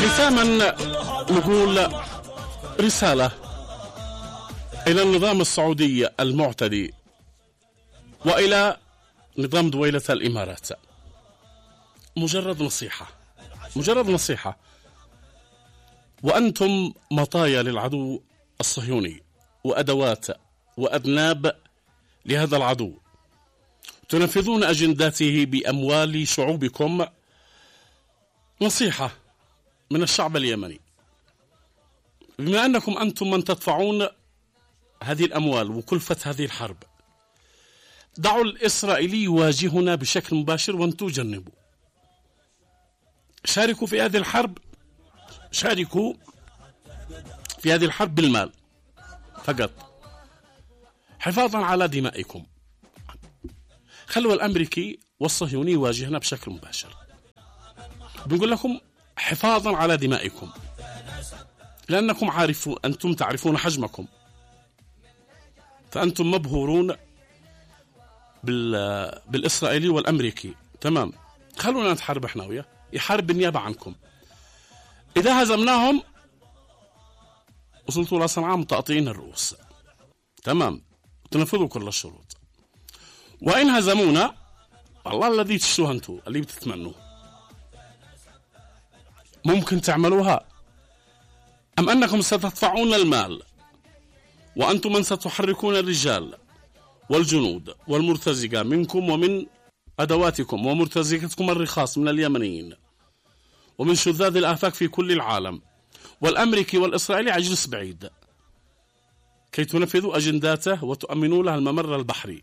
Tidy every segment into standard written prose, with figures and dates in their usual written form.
ختاما نقول رسالة إلى النظام السعودي المعتدي وإلى نظام دويلة الإمارات. مجرد نصيحة، وأنتم مطايا للعدو الصهيوني وأدوات وأذناب لهذا العدو، تنفذون أجنداته بأموال شعوبكم. نصيحة من الشعب اليمني، بما أنكم أنتم من تدفعون هذه الأموال وكلفة هذه الحرب، دعوا الإسرائيلي يواجهنا بشكل مباشر وانتم جنبوا. شاركوا في هذه الحرب بالمال فقط حفاظا على دمائكم. خلوا الأمريكي والصهيوني يواجهنا بشكل مباشر. بنقول لكم حفاظا على دمائكم، لأنكم أنتم تعرفون حجمكم، فأنتم مبهورون بالإسرائيلي والأمريكي. تمام، خلونا نتحارب احنا وياه، يحارب بالنيابة عنكم. إذا هزمناهم وصلتوا لصنعاء متقطعين الرؤوس، تمام، تنفذوا كل الشروط. وإن هزمونا، والله الذي تشتوها انتوا اللي بتتمنوه، ممكن تعملوها، أم أنكم ستدفعون المال وأنتم من ستحركون الرجال والجنود والمرتزقة منكم ومن أدواتكم ومرتزقتكم الرخاص من اليمنيين ومن شذاذ الآفاق في كل العالم، والأمريكي والإسرائيلي عجلس بعيد كي تنفذوا أجنداته وتؤمنوا له الممر البحري.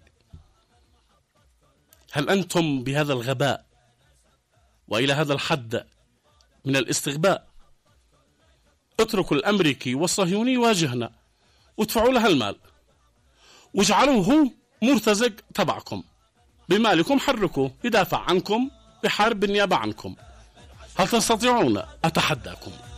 هل أنتم بهذا الغباء وإلى هذا الحد من الاستغباء؟ اتركوا الأمريكي والصهيوني يواجهنا وادفعوا له المال واجعلوه مرتزق تبعكم بمالكم، حركوه يدافع عنكم بحرب بالنيابة عنكم. هل تستطيعون؟ أتحداكم.